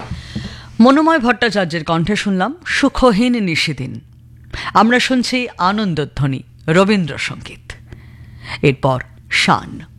মনোময় ভট্টাচার্যের কণ্ঠে শুনলাম সুখহীন নিশিদিন। আমরা শুনছি আনন্দধ্বনি রবীন্দ্রসঙ্গীত। এরপর শান।